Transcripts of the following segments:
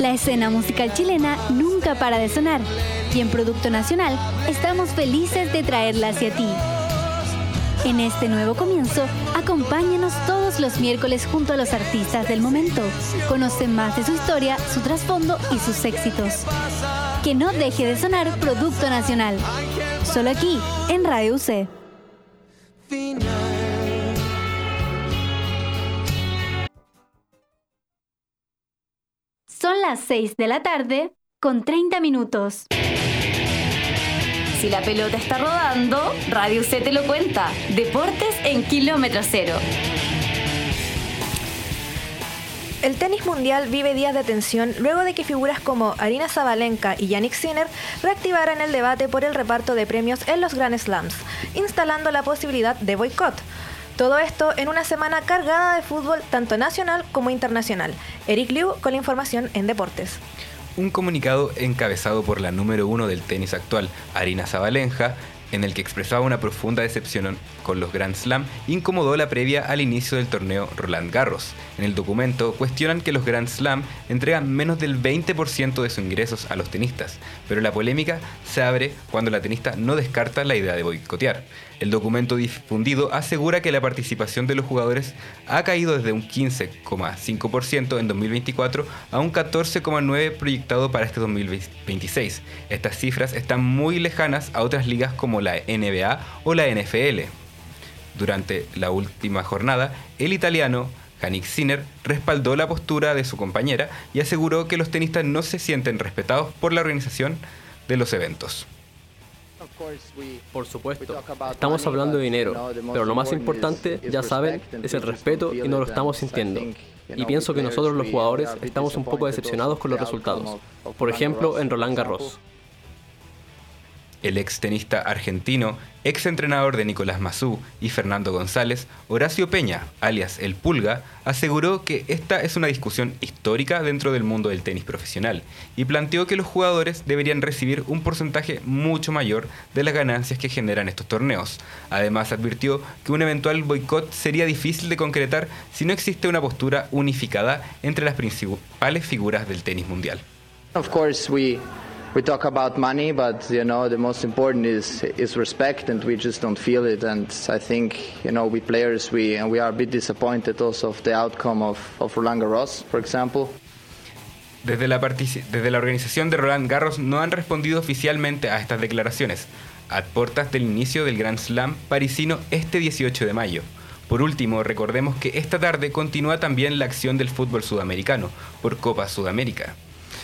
La escena musical chilena nunca para de sonar y en Producto Nacional estamos felices de traerla hacia ti. En este nuevo comienzo, acompáñanos todos los miércoles junto a los artistas del momento. Conoce más de su historia, su trasfondo y sus éxitos. Que no deje de sonar Producto Nacional. Solo aquí, en Radio UC. Son las 6 de la tarde con 30 minutos. Si la pelota está rodando, Radio UC te lo cuenta. Deportes en kilómetro cero. El tenis mundial vive días de tensión luego de que figuras como Aryna Sabalenka y Jannik Sinner reactivaran el debate por el reparto de premios en los Grand Slams, instalando la posibilidad de boicot. Todo esto en una semana cargada de fútbol tanto nacional como internacional. Eric Liu con la información en deportes. Un comunicado encabezado por la número 1 del tenis actual, Aryna Sabalenka, en el que expresaba una profunda decepción con los Grand Slam, incomodó la previa al inicio del torneo Roland Garros. En el documento cuestionan que los Grand Slam entregan menos del 20% de sus ingresos a los tenistas, pero la polémica se abre cuando la tenista no descarta la idea de boicotear. El documento difundido asegura que la participación de los jugadores ha caído desde un 15,5% en 2024 a un 14,9% proyectado para este 2026. Estas cifras están muy lejanas a otras ligas como la NBA o la NFL. Durante la última jornada, el italiano Jannik Sinner respaldó la postura de su compañera y aseguró que los tenistas no se sienten respetados por la organización de los eventos. Por supuesto, estamos hablando de dinero, pero lo más importante, ya saben, es el respeto y no lo estamos sintiendo. Y pienso que nosotros los jugadores estamos un poco decepcionados con los resultados. Por ejemplo, en Roland Garros. El ex tenista argentino, ex entrenador de Nicolás Massú y Fernando González, Horacio Peña, alias El Pulga, aseguró que esta es una discusión histórica dentro del mundo del tenis profesional y planteó que los jugadores deberían recibir un porcentaje mucho mayor de las ganancias que generan estos torneos. Además, advirtió que un eventual boicot sería difícil de concretar si no existe una postura unificada entre las principales figuras del tenis mundial. Of course, we talk about money, but the most important is respect, and we just don't feel it. And I think we players we are a bit disappointed also of the outcome of Roland Garros, for example. Desde la organización de Roland Garros no han respondido oficialmente a estas declaraciones, a puertas del inicio del Grand Slam parisino este 18 de mayo. Por último, recordemos que esta tarde continúa también la acción del fútbol sudamericano por Copa Sudamericana.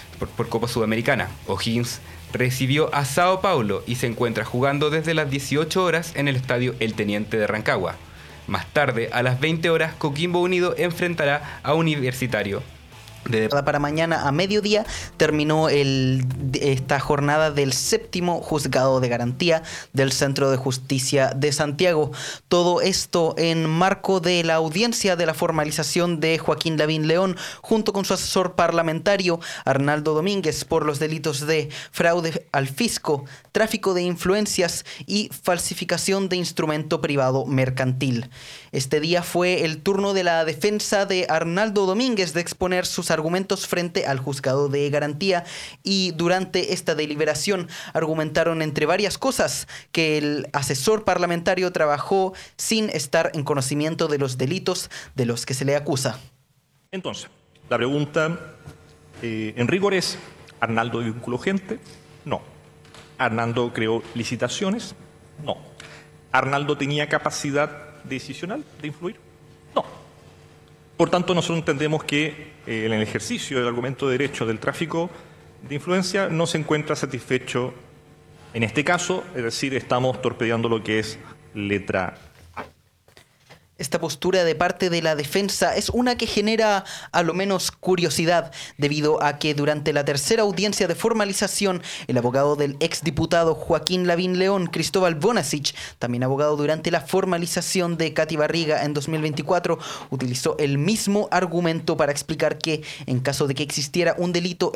O'Higgins recibió a Sao Paulo y se encuentra jugando desde las 18 horas en el estadio El Teniente de Rancagua. Más tarde, a las 20 horas, Coquimbo Unido enfrentará a Universitario. Para mañana a mediodía terminó esta jornada del 7º juzgado de garantía del Centro de Justicia de Santiago. Todo esto en marco de la audiencia de la formalización de Joaquín Lavín León junto con su asesor parlamentario Arnaldo Domínguez por los delitos de fraude al fisco, tráfico de influencias y falsificación de instrumento privado mercantil. Este día fue el turno de la defensa de Arnaldo Domínguez de exponer sus argumentos frente al juzgado de garantía y durante esta deliberación argumentaron entre varias cosas que el asesor parlamentario trabajó sin estar en conocimiento de los delitos de los que se le acusa. Entonces, la pregunta en rigor es, ¿Arnaldo vinculó gente? No. ¿Arnaldo creó licitaciones? No. ¿Arnaldo tenía capacidad decisional de influir? No. Por tanto, nosotros entendemos que en el ejercicio del argumento de derecho del tráfico de influencia no se encuentra satisfecho en este caso, es decir, estamos torpedeando lo que es letra A. Esta postura de parte de la defensa es una que genera a lo menos curiosidad, debido a que durante la tercera audiencia de formalización, el abogado del exdiputado Joaquín Lavín León, Cristóbal Bonasic, también abogado durante la formalización de Katy Barriga en 2024, utilizó el mismo argumento para explicar que, en caso de que existiera un delito